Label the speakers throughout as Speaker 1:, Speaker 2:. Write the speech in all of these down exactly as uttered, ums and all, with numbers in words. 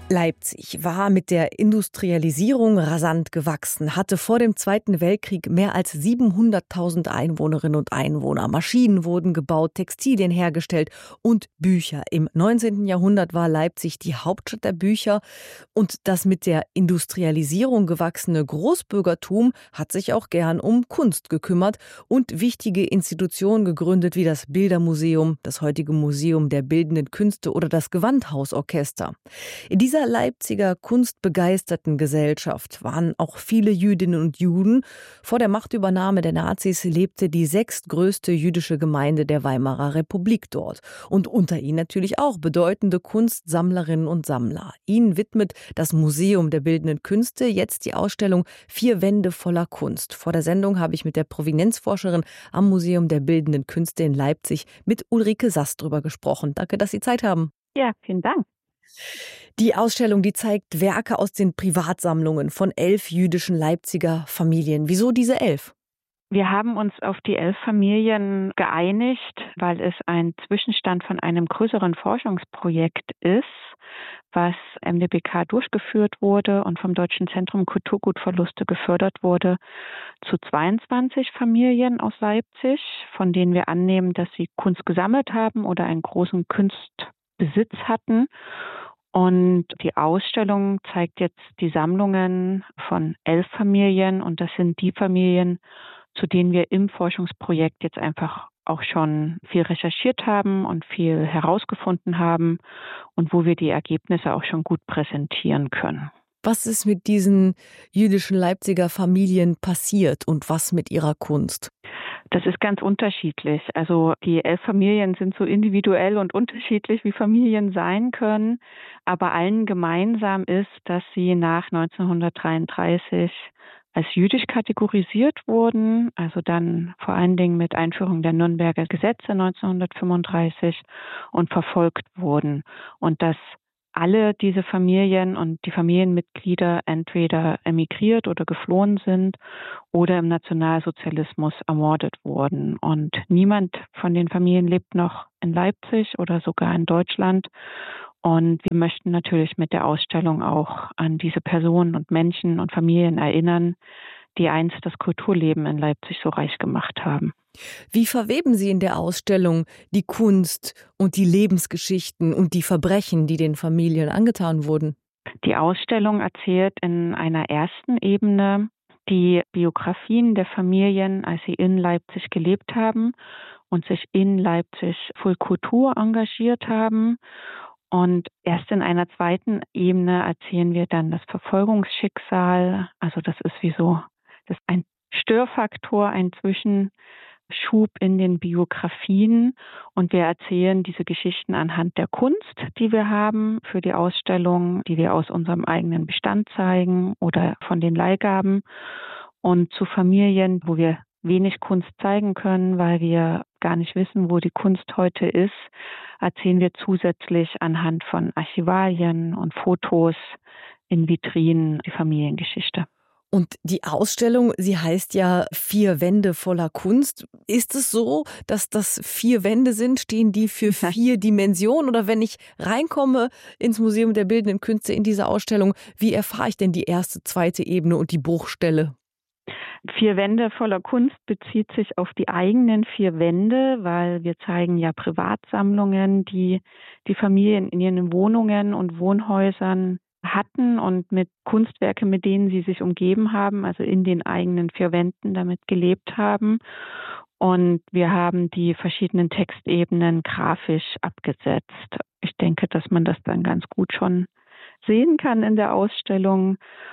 Speaker 1: Leipzig war mit der Industrialisierung rasant gewachsen, hatte vor dem Zweiten Weltkrieg mehr als siebenhunderttausend Einwohnerinnen und Einwohner. Maschinen wurden gebaut, Textilien hergestellt und Bücher. Im neunzehnten Jahrhundert war Leipzig die Hauptstadt der Bücher. Und das mit der Industrialisierung gewachsene Großbürgertum hat sich auch gern um Kunst gekümmert und wichtige Institutionen gegründet wie das Bildermuseum, das heutige Museum der Bildenden Künste oder das Gewandhausorchester. In dieser Leipziger kunstbegeisterten Gesellschaft waren auch viele Jüdinnen und Juden. Vor der Machtübernahme der Nazis lebte die sechstgrößte jüdische Gemeinde der Weimarer Republik dort. Und unter ihnen natürlich auch bedeutende Kunstsammlerinnen und Sammler. Ihnen widmet das Museum der Bildenden Künste jetzt die Ausstellung Vier Wände voller Kunst. Vor der Sendung habe ich mit der Provenienzforscherin am Museum der Bildenden Künste in Leipzig mit Ulrike Sass drüber gesprochen. Danke, dass Sie Zeit haben.
Speaker 2: Ja, vielen Dank.
Speaker 1: Die Ausstellung, die zeigt Werke aus den Privatsammlungen von elf jüdischen Leipziger Familien. Wieso diese elf?
Speaker 2: Wir haben uns auf die elf Familien geeinigt, weil es ein Zwischenstand von einem größeren Forschungsprojekt ist, was M D B K durchgeführt wurde und vom Deutschen Zentrum Kulturgutverluste gefördert wurde, zu zweiundzwanzig Familien aus Leipzig, von denen wir annehmen, dass sie Kunst gesammelt haben oder einen großen Kunstbesitz hatten. Und die Ausstellung zeigt jetzt die Sammlungen von elf Familien und das sind die Familien, zu denen wir im Forschungsprojekt jetzt einfach auch schon viel recherchiert haben und viel herausgefunden haben und wo wir die Ergebnisse auch schon gut präsentieren können.
Speaker 1: Was ist mit diesen jüdischen Leipziger Familien passiert und was mit ihrer Kunst?
Speaker 2: Das ist ganz unterschiedlich. Also die elf Familien sind so individuell und unterschiedlich, wie Familien sein können. Aber allen gemeinsam ist, dass sie nach neunzehnhundertdreiunddreißig als jüdisch kategorisiert wurden. Also dann vor allen Dingen mit Einführung der Nürnberger Gesetze neunzehnhundertfünfunddreißig und verfolgt wurden. Und dass alle diese Familien und die Familienmitglieder entweder emigriert oder geflohen sind oder im Nationalsozialismus ermordet wurden. Und niemand von den Familien lebt noch in Leipzig oder sogar in Deutschland. Und wir möchten natürlich mit der Ausstellung auch an diese Personen und Menschen und Familien erinnern, die einst das Kulturleben in Leipzig so reich gemacht haben.
Speaker 1: Wie verweben Sie in der Ausstellung die Kunst und die Lebensgeschichten und die Verbrechen, die den Familien angetan wurden?
Speaker 2: Die Ausstellung erzählt in einer ersten Ebene die Biografien der Familien, als sie in Leipzig gelebt haben und sich in Leipzig für Kultur engagiert haben. Und erst in einer zweiten Ebene erzählen wir dann das Verfolgungsschicksal. Also das ist wie so, das ist ein Störfaktor, ein Zwischenschub in den Biografien. Und wir erzählen diese Geschichten anhand der Kunst, die wir haben für die Ausstellung, die wir aus unserem eigenen Bestand zeigen oder von den Leihgaben. Und zu Familien, wo wir wenig Kunst zeigen können, weil wir gar nicht wissen, wo die Kunst heute ist, erzählen wir zusätzlich anhand von Archivalien und Fotos in Vitrinen die Familiengeschichte.
Speaker 1: Und die Ausstellung, sie heißt ja Vier Wände voller Kunst. Ist es so, dass das vier Wände sind? Stehen die für vier Dimensionen? Oder wenn ich reinkomme ins Museum der Bildenden Künste in diese Ausstellung, wie erfahre ich denn die erste, zweite Ebene und die Bruchstelle?
Speaker 2: Vier Wände voller Kunst bezieht sich auf die eigenen vier Wände, weil wir zeigen ja Privatsammlungen, die die Familien in ihren Wohnungen und Wohnhäusern hatten und mit Kunstwerke, mit denen sie sich umgeben haben, also in den eigenen vier Wänden damit gelebt haben. Und wir haben die verschiedenen Textebenen grafisch abgesetzt. Ich denke, dass man das dann ganz gut schon sehen kann in der Ausstellung.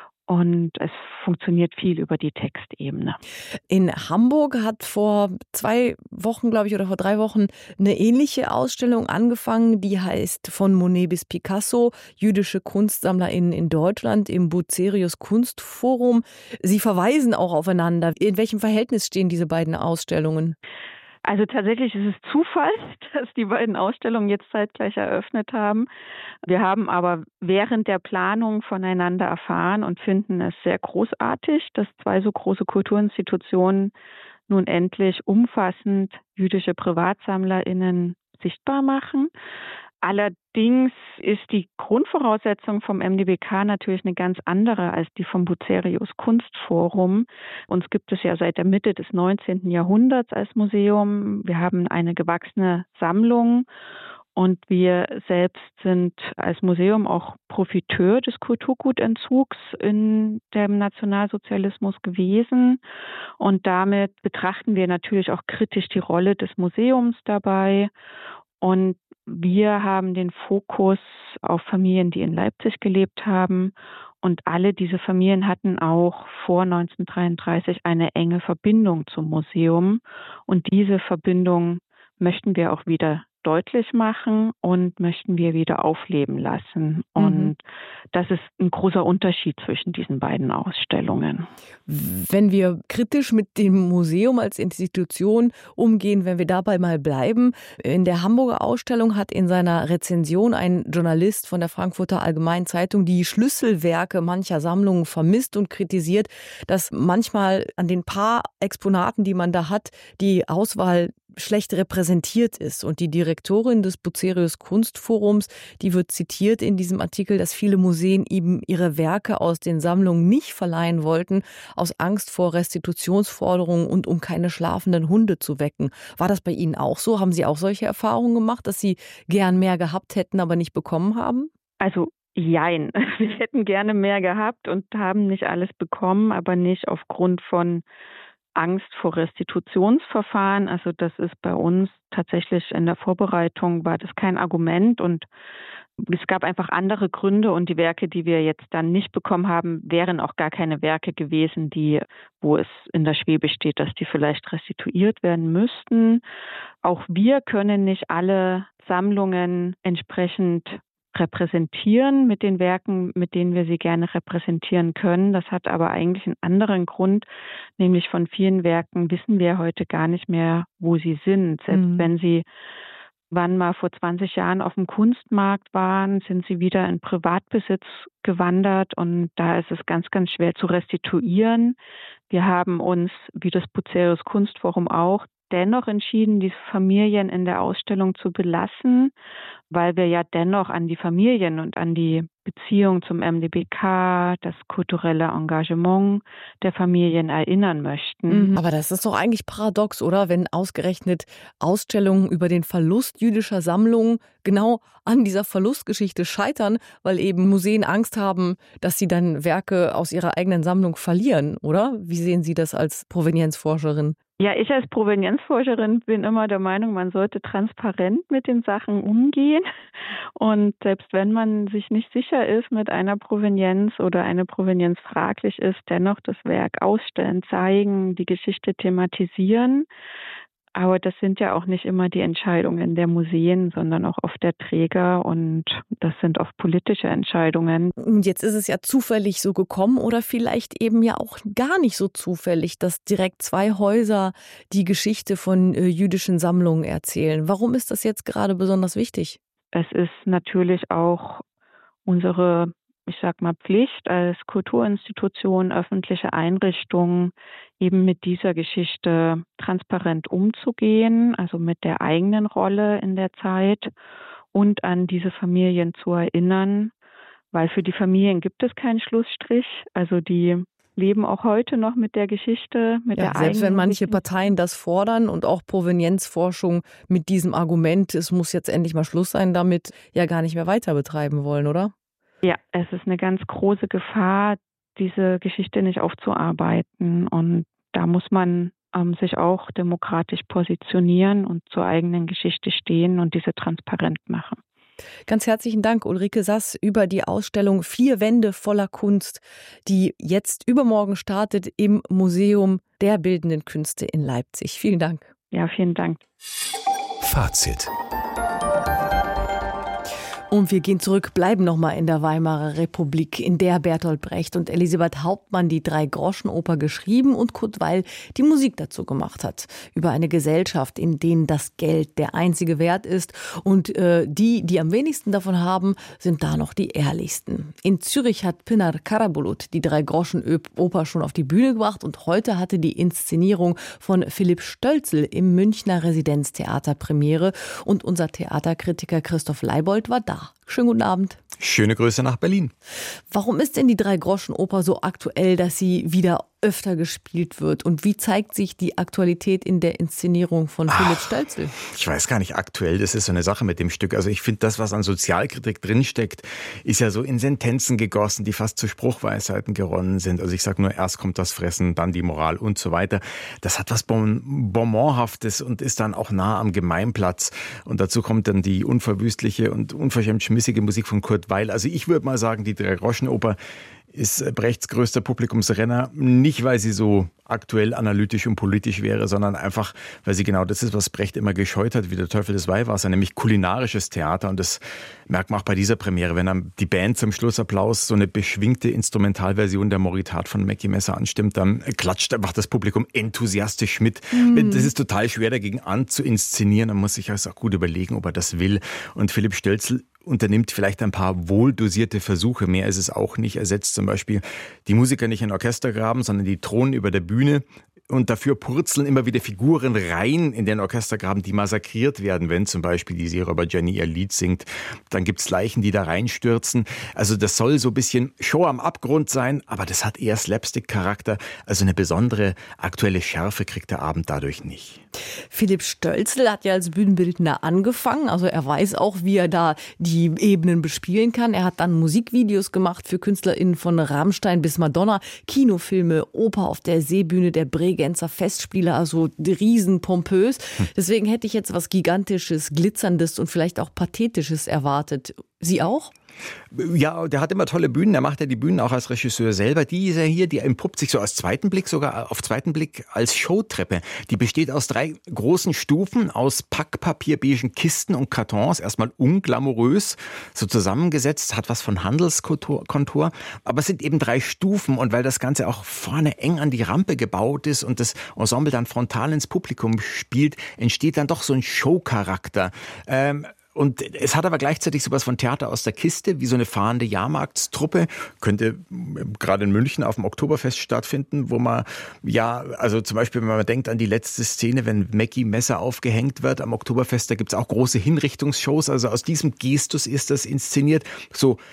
Speaker 2: Und es funktioniert viel über die Textebene.
Speaker 1: In Hamburg hat vor zwei Wochen, glaube ich, oder vor drei Wochen eine ähnliche Ausstellung angefangen. Die heißt Von Monet bis Picasso, jüdische KunstsammlerInnen in Deutschland im Bucerius Kunstforum. Sie verweisen auch aufeinander. In welchem Verhältnis stehen diese beiden Ausstellungen?
Speaker 2: Also tatsächlich ist es Zufall, dass die beiden Ausstellungen jetzt zeitgleich eröffnet haben. Wir haben aber während der Planung voneinander erfahren und finden es sehr großartig, dass zwei so große Kulturinstitutionen nun endlich umfassend jüdische PrivatsammlerInnen sichtbar machen. Allerdings ist die Grundvoraussetzung vom M D B K natürlich eine ganz andere als die vom Bucerius Kunstforum. Uns gibt es ja seit der Mitte des neunzehnten Jahrhunderts als Museum. Wir haben eine gewachsene Sammlung und wir selbst sind als Museum auch Profiteur des Kulturgutentzugs in dem Nationalsozialismus gewesen. Und damit betrachten wir natürlich auch kritisch die Rolle des Museums dabei. Und wir haben den Fokus auf Familien, die in Leipzig gelebt haben. Und alle diese Familien hatten auch vor neunzehnhundertdreiunddreißig eine enge Verbindung zum Museum. Und diese Verbindung möchten wir auch wieder deutlich machen und möchten wir wieder aufleben lassen. Und mhm. das ist ein großer Unterschied zwischen diesen beiden Ausstellungen.
Speaker 1: Wenn wir kritisch mit dem Museum als Institution umgehen, wenn wir dabei mal bleiben, in der Hamburger Ausstellung hat in seiner Rezension ein Journalist von der Frankfurter Allgemeinen Zeitung die Schlüsselwerke mancher Sammlungen vermisst und kritisiert, dass manchmal an den paar Exponaten, die man da hat, die Auswahl schlecht repräsentiert ist. Und die Direktorin des Bucerius Kunstforums, die wird zitiert in diesem Artikel, dass viele Museen eben ihre Werke aus den Sammlungen nicht verleihen wollten, aus Angst vor Restitutionsforderungen und um keine schlafenden Hunde zu wecken. War das bei Ihnen auch so? Haben Sie auch solche Erfahrungen gemacht, dass Sie gern mehr gehabt hätten, aber nicht bekommen haben?
Speaker 2: Also jein. Wir hätten gerne mehr gehabt und haben nicht alles bekommen, aber nicht aufgrund von Angst vor Restitutionsverfahren. Also das ist bei uns tatsächlich in der Vorbereitung war das kein Argument und es gab einfach andere Gründe und die Werke, die wir jetzt dann nicht bekommen haben, wären auch gar keine Werke gewesen, die, wo es in der Schwebe steht, dass die vielleicht restituiert werden müssten. Auch wir können nicht alle Sammlungen entsprechend repräsentieren mit den Werken, mit denen wir sie gerne repräsentieren können. Das hat aber eigentlich einen anderen Grund, nämlich von vielen Werken wissen wir heute gar nicht mehr, wo sie sind. Selbst mhm. wenn sie wann mal vor zwanzig Jahren auf dem Kunstmarkt waren, sind sie wieder in Privatbesitz gewandert und da ist es ganz, ganz schwer zu restituieren. Wir haben uns, wie das Bucerius Kunstforum auch, dennoch entschieden, die Familien in der Ausstellung zu belassen, weil wir ja dennoch an die Familien und an die Beziehung zum M D B K, das kulturelle Engagement der Familien erinnern möchten.
Speaker 1: Aber das ist doch eigentlich paradox, oder? Wenn ausgerechnet Ausstellungen über den Verlust jüdischer Sammlungen genau an dieser Verlustgeschichte scheitern, weil eben Museen Angst haben, dass sie dann Werke aus ihrer eigenen Sammlung verlieren, oder? Wie sehen Sie das als Provenienzforscherin?
Speaker 2: Ja, ich als Provenienzforscherin bin immer der Meinung, man sollte transparent mit den Sachen umgehen. Und selbst wenn man sich nicht sicher ist mit einer Provenienz oder eine Provenienz fraglich ist, dennoch das Werk ausstellen, zeigen, die Geschichte thematisieren. Aber das sind ja auch nicht immer die Entscheidungen der Museen, sondern auch oft der Träger und das sind oft politische Entscheidungen.
Speaker 1: Und jetzt ist es ja zufällig so gekommen oder vielleicht eben ja auch gar nicht so zufällig, dass direkt zwei Häuser die Geschichte von äh, jüdischen Sammlungen erzählen. Warum ist das jetzt gerade besonders wichtig?
Speaker 2: Es ist natürlich auch unsere, ich sag mal, Pflicht als Kulturinstitution, öffentliche Einrichtungen, eben mit dieser Geschichte transparent umzugehen, also mit der eigenen Rolle in der Zeit und an diese Familien zu erinnern, weil für die Familien gibt es keinen Schlussstrich. Also die leben auch heute noch mit der Geschichte, mit
Speaker 1: ja,
Speaker 2: der
Speaker 1: selbst eigenen. Selbst wenn manche Parteien das fordern und auch Provenienzforschung mit diesem Argument, es muss jetzt endlich mal Schluss sein, damit ja gar nicht mehr weiter betreiben wollen, oder?
Speaker 2: Ja, es ist eine ganz große Gefahr, diese Geschichte nicht aufzuarbeiten. Und da muss man ähm, sich auch demokratisch positionieren und zur eigenen Geschichte stehen und diese transparent machen.
Speaker 1: Ganz herzlichen Dank, Ulrike Sass, über die Ausstellung Vier Wände voller Kunst, die jetzt übermorgen startet im Museum der Bildenden Künste in Leipzig. Vielen Dank.
Speaker 2: Ja, vielen Dank.
Speaker 3: Fazit.
Speaker 1: Und wir gehen zurück, bleiben nochmal in der Weimarer Republik, in der Bertolt Brecht und Elisabeth Hauptmann die Drei-Groschen-Oper geschrieben und Kurt Weill die Musik dazu gemacht hat. Über eine Gesellschaft, in der das Geld der einzige Wert ist. Und äh, die, die am wenigsten davon haben, sind da noch die ehrlichsten. In Zürich hat Pinar Karabulut die Drei-Groschen-Oper schon auf die Bühne gebracht und heute hatte die Inszenierung von Philipp Stölzl im Münchner Residenztheater Premiere. Und unser Theaterkritiker Christoph Leibold war da. Schönen guten Abend.
Speaker 3: Schöne Grüße nach Berlin.
Speaker 1: Warum ist denn die Drei-Groschen-Oper so aktuell, dass sie wieder öfter gespielt wird? Und wie zeigt sich die Aktualität in der Inszenierung von Philipp Stölzl?
Speaker 3: Ich weiß gar nicht, aktuell, das ist so eine Sache mit dem Stück. Also ich finde, das, was an Sozialkritik drinsteckt, ist ja so in Sentenzen gegossen, die fast zu Spruchweisheiten geronnen sind. Also ich sage nur, erst kommt das Fressen, dann die Moral und so weiter. Das hat was bon Bonbonhaftes und ist dann auch nah am Gemeinplatz. Und dazu kommt dann die unverwüstliche und unverschämt schmissige Musik von Kurt Weill. Also ich würde mal sagen, die Drei-Groschen-Oper ist Brechts größter Publikumsrenner, nicht weil sie so aktuell analytisch und politisch wäre, sondern einfach, weil sie genau das ist, was Brecht immer gescheut hat, wie der Teufel des Weihwassers, nämlich kulinarisches Theater. Und das merkt man auch bei dieser Premiere, wenn dann die Band zum Schlussapplaus so eine beschwingte Instrumentalversion der Moritat von Mackie Messer anstimmt, dann klatscht einfach das Publikum enthusiastisch mit. Mhm. Das ist total schwer dagegen anzuinszenieren. Man muss sich also auch gut überlegen, ob er das will. Und Philipp Stölzl unternimmt vielleicht ein paar wohldosierte Versuche. Mehr ist es auch nicht. Er setzt zum Beispiel die Musiker nicht in Orchestergraben, sondern die thronen über der Bühne. Und dafür purzeln immer wieder Figuren rein in den Orchestergraben, die massakriert werden, wenn zum Beispiel die Seeräuber Jenny ihr Lied singt. Dann gibt's Leichen, die da reinstürzen. Also das soll so ein bisschen Show am Abgrund sein, aber das hat eher Slapstick-Charakter. Also eine besondere aktuelle Schärfe kriegt der Abend dadurch nicht.
Speaker 1: Philipp Stölzl hat ja als Bühnenbildner angefangen. Also er weiß auch, wie er da die Ebenen bespielen kann. Er hat dann Musikvideos gemacht für KünstlerInnen von Rammstein bis Madonna, Kinofilme, Oper auf der Seebühne der Bregenzer Festspiele, also riesenpompös. Deswegen hätte ich jetzt was Gigantisches, Glitzerndes und vielleicht auch Pathetisches erwartet. Sie auch?
Speaker 3: Ja, der hat immer tolle Bühnen. Er macht ja die Bühnen auch als Regisseur selber. Die ist ja hier, die entpuppt sich so als zweiten Blick, sogar auf zweiten Blick als Showtreppe. Die besteht aus drei großen Stufen, aus packpapierbeigen Kisten und Kartons. Erstmal unglamourös, so zusammengesetzt, hat was von Handelskontor. Aber es sind eben drei Stufen. Und weil das Ganze auch vorne eng an die Rampe gebaut ist und das Ensemble dann frontal ins Publikum spielt, entsteht dann doch so ein Showcharakter. Ähm, Und es hat aber gleichzeitig sowas von Theater aus der Kiste, wie so eine fahrende Jahrmarktstruppe. Könnte gerade in München auf dem Oktoberfest stattfinden, wo man, ja, also zum Beispiel, wenn man denkt an die letzte Szene, wenn Mackie Messer aufgehängt wird am Oktoberfest, da gibt's auch große Hinrichtungsshows. Also aus diesem Gestus ist das inszeniert. So